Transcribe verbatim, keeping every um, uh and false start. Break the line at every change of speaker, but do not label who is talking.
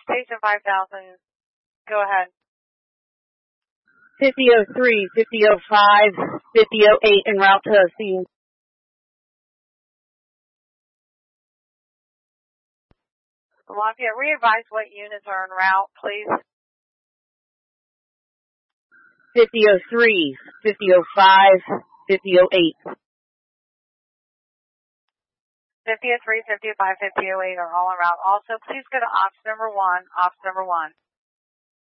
Station five thousand. Go ahead.
fifty oh three, fifty oh five, fifty oh eight en route to scene.
Lafayette, re-advise what units are en route, please.
fifty oh three, fifty oh five, fifty oh eight.
fifty oh three, fifty oh five, fifty oh eight are all en route. Also, please go to ops number one, ops number one.